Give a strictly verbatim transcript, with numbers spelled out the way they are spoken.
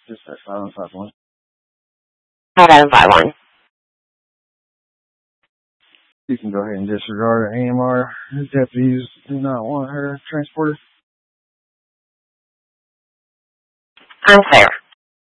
Just at five five one. five five one. You can go ahead and disregard her A M R. Deputies do not want her transported. Unclear.